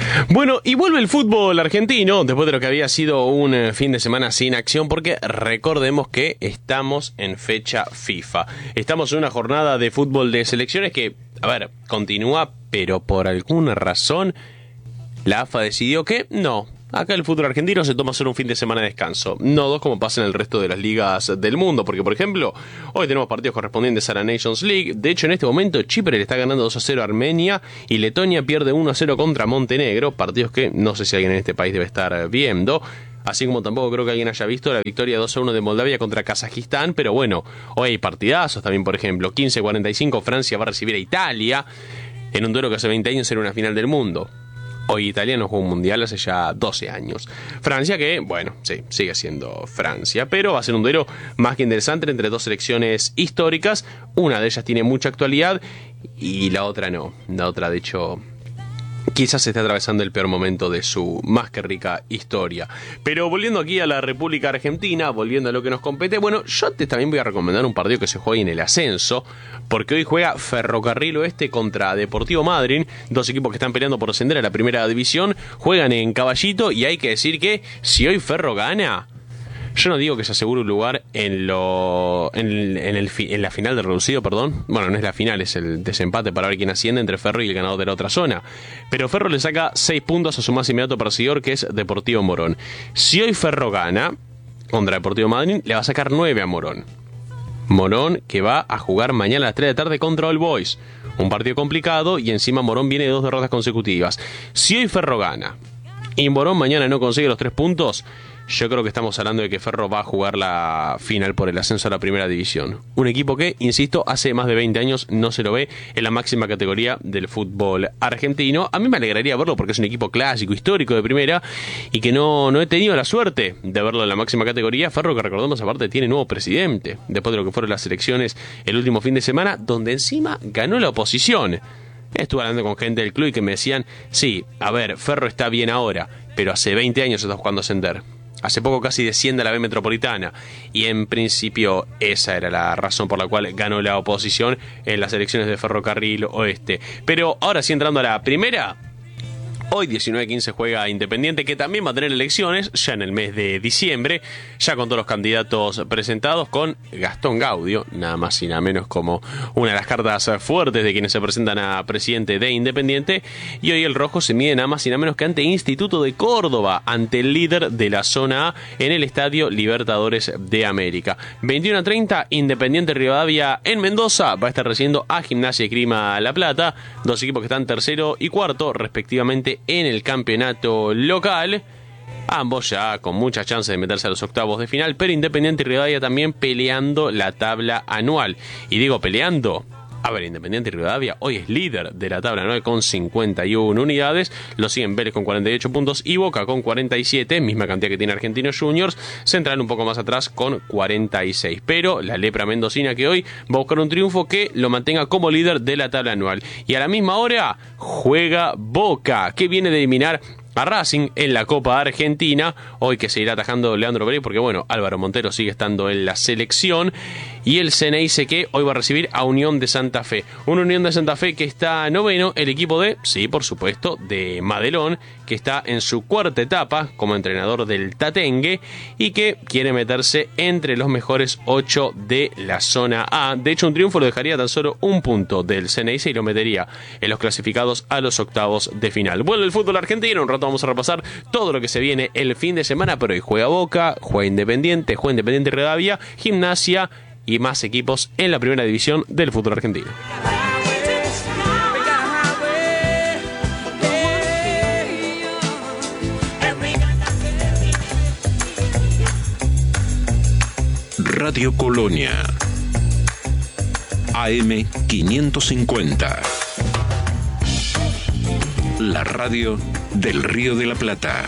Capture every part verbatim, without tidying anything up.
Bueno, y vuelve el fútbol argentino después de lo que había sido un eh, fin de semana sin acción, porque recordemos que estamos en fecha FIFA. Estamos en una jornada de fútbol de selecciones que, a ver, continúa, pero por alguna razón la A F A decidió que no. Acá el fútbol argentino se toma solo un fin de semana de descanso, no dos como pasa en el resto de las ligas del mundo, porque por ejemplo, hoy tenemos partidos correspondientes a la Nations League. De hecho, en este momento Chipre le está ganando dos a cero a Armenia y Letonia pierde uno a cero contra Montenegro, partidos que no sé si alguien en este país debe estar viendo. Así como tampoco creo que alguien haya visto la victoria dos a uno de Moldavia contra Kazajistán, pero bueno, hoy hay partidazos también, por ejemplo, quince cuarenta y cinco Francia va a recibir a Italia en un duelo que hace veinte años era una final del mundo. Hoy Italia no juega un mundial hace ya doce años. Francia que, bueno, sí, sigue siendo Francia, pero va a ser un duelo más que interesante entre dos selecciones históricas. Una de ellas tiene mucha actualidad y la otra no. La otra, de hecho, quizás esté atravesando el peor momento de su más que rica historia. Pero volviendo aquí a la República Argentina, volviendo a lo que nos compete, bueno, yo te también voy a recomendar un partido que se juega en el ascenso, porque hoy juega Ferrocarril Oeste contra Deportivo Madryn, dos equipos que están peleando por ascender a la primera división, juegan en Caballito y hay que decir que si hoy Ferro gana, yo no digo que se asegure un lugar en lo en, en, el, en la final del reducido, perdón. Bueno, no es la final, es el desempate para ver quién asciende entre Ferro y el ganador de la otra zona. Pero Ferro le saca seis puntos a su más inmediato perseguidor, que es Deportivo Morón. Si hoy Ferro gana contra Deportivo Madryn, le va a sacar nueve a Morón. Morón que va a jugar mañana a las tres de la tarde contra All Boys. Un partido complicado y encima Morón viene de dos derrotas consecutivas. Si hoy Ferro gana y Morón mañana no consigue los tres puntos, yo creo que estamos hablando de que Ferro va a jugar la final por el ascenso a la primera división. Un equipo que, insisto, hace más de veinte años no se lo ve en la máxima categoría del fútbol argentino. A mí me alegraría verlo porque es un equipo clásico, histórico de primera y que no, no he tenido la suerte de verlo en la máxima categoría. Ferro, que recordemos aparte, tiene nuevo presidente después de lo que fueron las elecciones el último fin de semana, donde encima ganó la oposición. Estuve hablando con gente del club y que me decían, sí, a ver, Ferro está bien ahora, pero hace veinte años está jugando a ascender. Hace poco casi desciende a la B Metropolitana y en principio esa era la razón por la cual ganó la oposición en las elecciones de Ferrocarril Oeste. Pero ahora sí, entrando a la primera, hoy diecinueve quince juega Independiente, que también va a tener elecciones ya en el mes de diciembre, ya con todos los candidatos presentados, con Gastón Gaudio, nada más y nada menos como una de las cartas fuertes de quienes se presentan a presidente de Independiente. Y hoy el rojo se mide nada más y nada menos que ante Instituto de Córdoba, ante el líder de la zona A en el Estadio Libertadores de América. veintiuno a treinta, Independiente Rivadavia en Mendoza va a estar recibiendo a Gimnasia y Grima La Plata, dos equipos que están tercero y cuarto respectivamente en el campeonato local, ambos ya con muchas chances de meterse a los octavos de final, pero Independiente y Rivadavia también peleando la tabla anual. Y digo peleando, a ver, Independiente y Rivadavia hoy es líder de la tabla anual con cincuenta y una unidades, lo siguen Vélez con cuarenta y ocho puntos y Boca con cuarenta y siete, misma cantidad que tiene Argentinos Juniors, Central un poco más atrás con cuarenta y seis, pero la lepra mendocina que hoy va a buscar un triunfo que lo mantenga como líder de la tabla anual. Y a la misma hora juega Boca, que viene de eliminar a Racing en la Copa Argentina, hoy que se irá atajando Leandro Pérez porque bueno, Álvaro Montero sigue estando en la selección. Y el C N I C que hoy va a recibir a Unión de Santa Fe, una Unión de Santa Fe que está noveno, el equipo de, sí, por supuesto, de Madelón, que está en su cuarta etapa como entrenador del Tatengue y que quiere meterse entre los mejores ocho de la zona A. De hecho, un triunfo lo dejaría tan solo un punto del C N I C y lo metería en los clasificados a los octavos de final. Vuelve el fútbol argentino, un rato vamos a repasar todo lo que se viene el fin de semana, pero hoy juega Boca, juega Independiente, juega Independiente Rivadavia, Gimnasia y más equipos en la primera división del fútbol argentino. Radio Colonia A M quinientos cincuenta, la radio del Río de la Plata.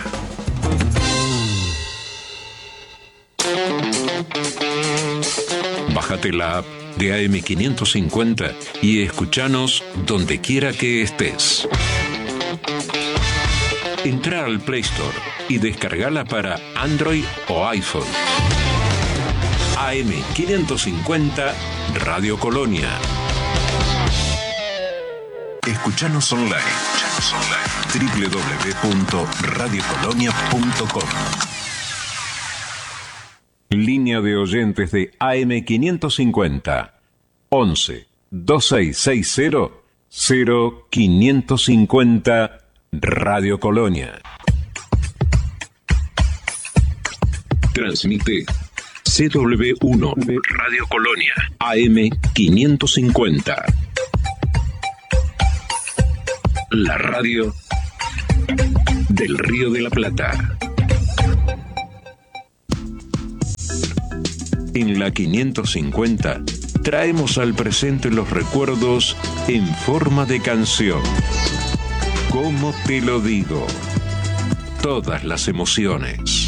Bájate la app de A M quinientos cincuenta y escuchanos donde quiera que estés. Entra al Play Store y descargala para Android o iPhone. A M quinientos cincuenta Radio Colonia. Escuchanos online. Escuchanos online. doble u doble u doble u punto radio colonia punto com. Línea de oyentes de A M quinientos cincuenta. once, veintiséis sesenta, cero quinientos cincuenta Radio Colonia. Transmite C W uno Radio Colonia A M quinientos cincuenta. La radio del Río de la Plata. En la quinientos cincuenta traemos al presente los recuerdos en forma de canción. ¿Cómo te lo digo? Todas las emociones.